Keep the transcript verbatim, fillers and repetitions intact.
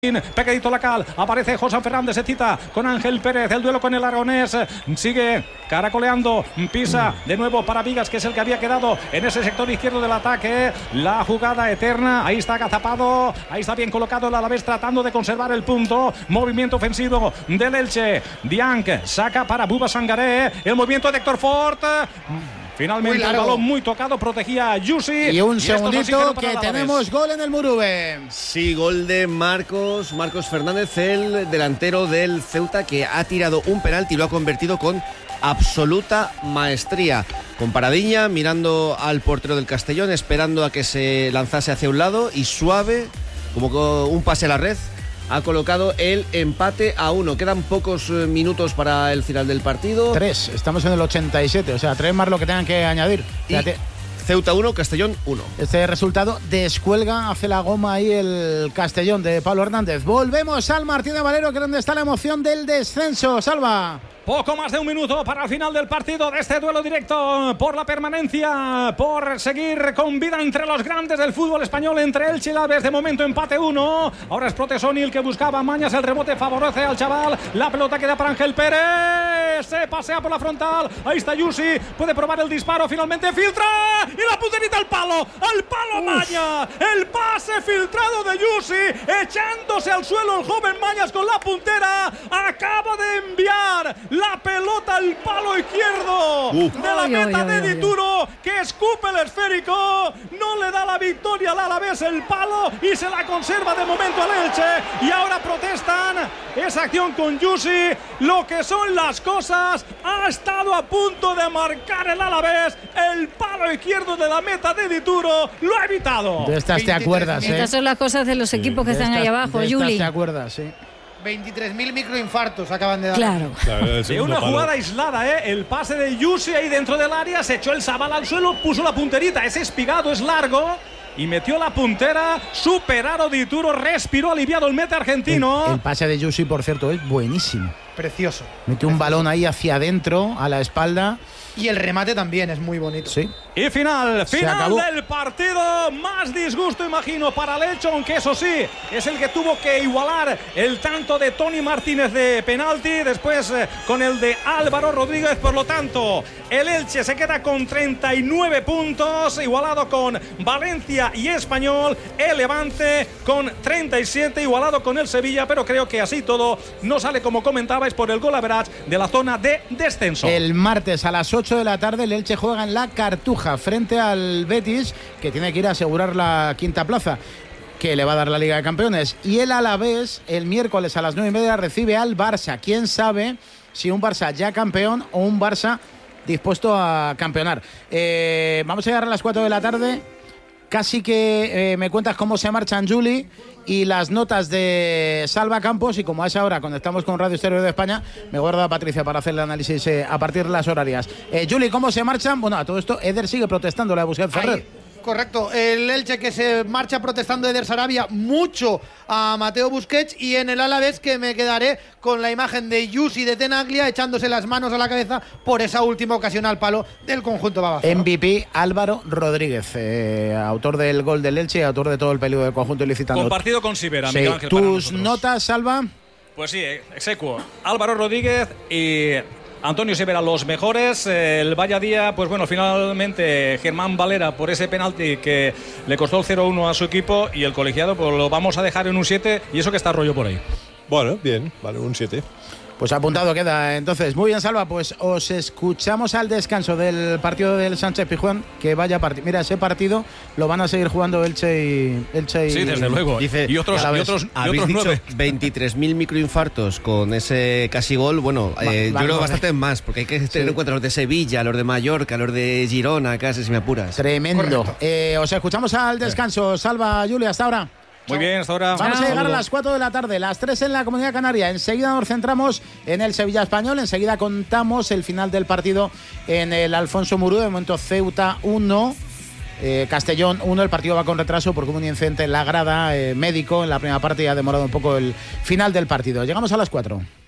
Pegadito la cal, aparece José Fernández, se cita con Ángel Pérez, el duelo con el aragonés, sigue caracoleando, pisa de nuevo para Vigas, que es el que había quedado en ese sector izquierdo del ataque, la jugada eterna, ahí está agazapado, ahí está bien colocado el Alavés tratando de conservar el punto, movimiento ofensivo del Elche, Dianc saca para Buba Sangaré, el movimiento de Héctor Fort. Finalmente el balón muy tocado, protegía a Yusi. Y un y segundito que tenemos gol en el Murube. Sí, gol de Marcos, Marcos Fernández, el delantero del Ceuta, que ha tirado un penalti y lo ha convertido con absoluta maestría. Con paradiña, mirando al portero del Castellón, esperando a que se lanzase hacia un lado y suave, como un pase a la red, ha colocado el empate a uno. Quedan pocos minutos para el final del partido. Tres, estamos en el ochenta y siete, o sea, tres más lo que tengan que añadir. Y Ceuta uno, Castellón uno. Este resultado descuelga, hace la goma ahí el Castellón de Pablo Hernández. Volvemos al Martín de Valero, que es donde está la emoción del descenso. Salva. Poco más de un minuto para el final del partido de este duelo directo por la permanencia, por seguir con vida entre los grandes del fútbol español, entre Elche y Alavés. De momento empate uno. Ahora es Protesoni el que buscaba mañas, el rebote favorece al chaval. La pelota queda para Ángel Pérez. Se pasea por la frontal. Ahí está Yusi. Puede probar el disparo. Finalmente filtra. Y la punterita al palo. Al palo Maña. El pase filtrado de Yusi. Echándose al suelo el joven Mañas con la puntera. Acaba de enviar la pelota al palo izquierdo uh. de la ay, meta ay, de ay, Dituro, ay. que escupe el esférico, no le da la victoria al Alavés el palo y se la conserva de momento al Elche. Y ahora protestan esa acción con Yusi, lo que son las cosas. Ha estado a punto de marcar el Alavés, el palo izquierdo de la meta de Dituro lo ha evitado. De estas te acuerdas, ¿eh? Estas son las cosas de los equipos sí. que de están estas, ahí abajo, de Juli. te acuerdas, sí. veintitrés mil microinfartos acaban de dar. Claro. De una jugada aislada, ¿eh? El pase de Yusi ahí dentro del área, se echó el Zabal al suelo, puso la punterita, es espigado, es largo y metió la puntera. Superado Dituro, respiró aliviado el meta argentino. El, el pase de Yusi, por cierto, es buenísimo. Precioso. Metió un balón ahí hacia adentro, a la espalda. Y el remate también es muy bonito. Sí. Y final, final del partido. Más disgusto, imagino, para el Elche, aunque eso sí, es el que tuvo que igualar el tanto de Tony Martínez de penalti, después eh, con el de Álvaro Rodríguez. Por lo tanto, el Elche se queda con treinta y nueve puntos, igualado con Valencia y Español. El Levante con treinta y siete, igualado con el Sevilla, pero creo que así todo no sale como comentabais por el gol average de la zona de descenso. El martes a las ocho de la tarde el Elche juega en la Cartuja frente al Betis, que tiene que ir a asegurar la quinta plaza que le va a dar la Liga de Campeones. Y el Alavés el miércoles a las nueve y media recibe al Barça. Quién sabe si un Barça ya campeón o un Barça dispuesto a campeonar. Eh, vamos a llegar a las cuatro de la tarde. Casi que eh, me cuentas cómo se marchan Juli y las notas de Salva Campos, y como a esa hora conectamos con Radio Estéreo de España, me guardo a Patricia para hacer el análisis eh, a partir de las horarias. Eh, Juli, ¿cómo se marchan? Bueno, a todo esto Eder sigue protestándole a Busquets Ferrer. Ahí. Correcto, el Elche que se marcha protestando Eder Sarabia mucho a Mateo Busquets, y en el Alavés que me quedaré con la imagen de Yusi de Tenaglia echándose las manos a la cabeza por esa última ocasión al palo del conjunto babazorro. M V P Álvaro Rodríguez, eh, autor del gol del Elche y autor de todo el peligro del conjunto ilicitano. Compartido con Sibera, sí. Miguel Ángel. ¿Tus notas, Salva? Pues sí, execuo. Álvaro Rodríguez y Antonio Sibera, los mejores. El Valladía, pues bueno, finalmente Germán Valera por ese penalti que le costó el cero uno a su equipo, y el colegiado pues lo vamos a dejar en un siete, y eso que está rollo por ahí. Bueno, bien, vale, un siete. Pues apuntado queda. Entonces, muy bien, Salva, pues os escuchamos al descanso del partido del Sánchez Pizjuán, que vaya partido. Mira, ese partido lo van a seguir jugando Elche y Elche y sí, desde luego. Dice, y otros, y otros, y otros nueve. veintitrés mil microinfartos con ese casi gol. Bueno, Va, eh, yo creo bastante más, porque hay que tener sí. en cuenta los de Sevilla, los de Mallorca, los de Girona, casi si me apuras. Tremendo. Eh, os escuchamos al descanso. Salva, Julia, hasta ahora. Muy bien, hasta ahora. Vamos a llegar a las cuatro de la tarde, las tres en la Comunidad Canaria. Enseguida nos centramos en el Sevilla Español. Enseguida contamos el final del partido en el Alfonso Murú. De momento Ceuta uno, eh, Castellón uno. El partido va con retraso porque hubo un incidente en la grada eh, médico en la primera parte y ha demorado un poco el final del partido. Llegamos a las cuatro.